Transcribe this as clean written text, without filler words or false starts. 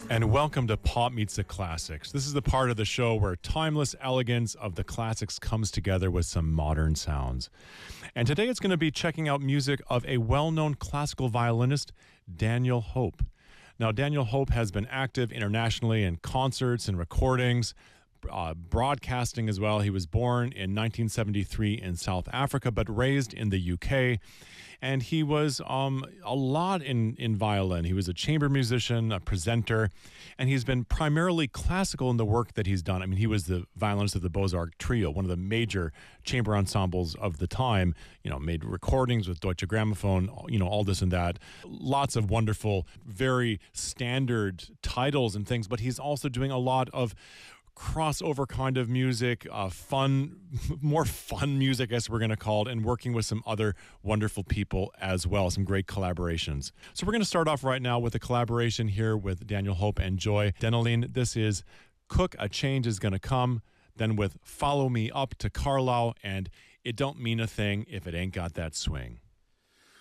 And welcome to Pop Meets the Classics. This is the part of the show where timeless elegance of the classics comes together with some modern sounds. And today it's going to be checking out music of a well-known classical violinist, Daniel Hope. Now, Daniel Hope has been active internationally in concerts and recordings, broadcasting as well. He was born in 1973 in South Africa, but raised in the UK. And he was a lot in violin. He was a chamber musician, a presenter, and he's been primarily classical in the work that he's done. I mean, he was the violinist of the Beaux-Arts Trio, one of the major chamber ensembles of the time, made recordings with Deutsche Grammophon, all this and that. Lots of wonderful, very standard titles and things, but he's also doing a lot of crossover kind of music, more fun music, I guess we're going to call it, and working with some other wonderful people as well, some great collaborations. So we're going to start off right now with a collaboration here with Daniel Hope and Joy Dennerlein. This is Cook, A Change Is Gonna Come, then with Follow Me Up to Carlisle and It Don't Mean a Thing If It Ain't Got That Swing.